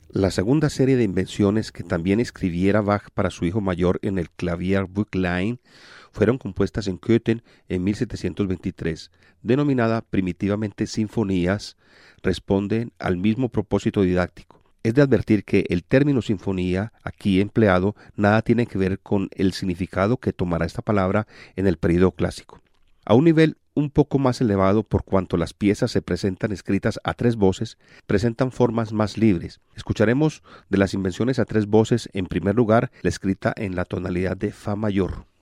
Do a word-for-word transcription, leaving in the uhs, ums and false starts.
La segunda serie de invenciones que también escribiera Bach para su hijo mayor en el Klavierbuchlein fueron compuestas en Köthen en mil setecientos veintitrés. Denominada primitivamente sinfonías, responden al mismo propósito didáctico. Es de advertir que el término sinfonía aquí empleado nada tiene que ver con el significado que tomará esta palabra en el período clásico. A un nivel un poco más elevado, por cuanto las piezas se presentan escritas a tres voces, presentan formas más libres. Escucharemos de las invenciones a tres voces, en primer lugar, la escrita en la tonalidad de fa mayor.